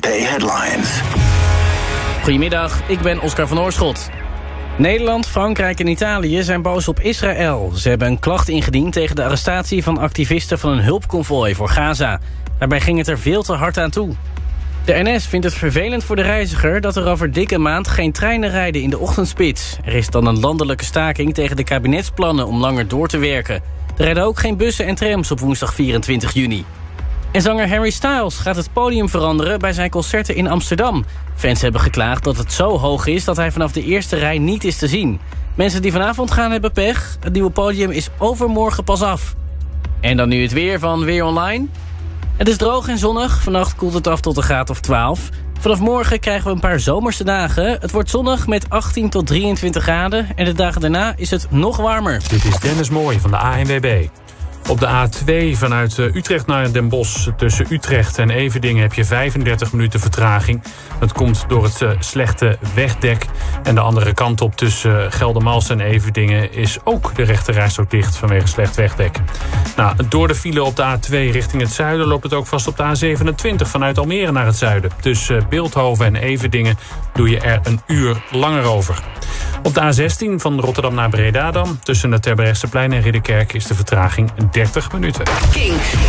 Headlines. Goedemiddag, ik ben Oscar van Oorschot. Nederland, Frankrijk en Italië zijn boos op Israël. Ze hebben een klacht ingediend tegen de arrestatie van activisten van een hulpconvooi voor Gaza. Daarbij ging het er veel te hard aan toe. De NS vindt het vervelend voor de reiziger dat er over dikke maand geen treinen rijden in de ochtendspits. Er is dan een landelijke staking tegen de kabinetsplannen om langer door te werken. Er rijden ook geen bussen en trams op woensdag 24 juni. En zanger Harry Styles gaat het podium veranderen bij zijn concerten in Amsterdam. Fans hebben geklaagd dat het zo hoog is dat hij vanaf de eerste rij niet is te zien. Mensen die vanavond gaan hebben pech. Het nieuwe podium is overmorgen pas af. En dan nu het weer van Weer Online. Het is droog en zonnig. Vannacht koelt het af tot een graad of 12. Vanaf morgen krijgen we een paar zomerse dagen. Het wordt zonnig met 18 tot 23 graden. En de dagen daarna is het nog warmer. Dit is Dennis Mooij van de ANWB. Op de A2 vanuit Utrecht naar Den Bosch. Tussen Utrecht en Everdingen heb je 35 minuten vertraging. Dat komt door het slechte wegdek. En de andere kant op tussen Geldermalsen en Everdingen is ook de rechterrijstrook dicht vanwege slecht wegdek. Nou, door de file op de A2 richting het zuiden loopt het ook vast op de A27 vanuit Almere naar het zuiden. Tussen Bilthoven en Everdingen doe je er een uur langer over. Op de A16 van Rotterdam naar Breda dan. Tussen het Terbrechtseplein en Ridderkerk is de vertraging 30 minuten. Kink.